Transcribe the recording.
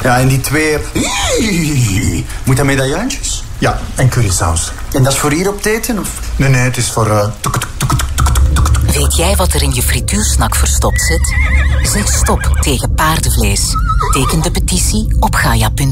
Ja, en die 2... Moet dat medaillantjes? Ja, en currysaus. En dat is voor hier op het eten, of? Nee, het is voor... Weet jij wat er in je frituursnak verstopt zit? Zeg stop tegen paardenvlees. Teken de petitie op gaia.be.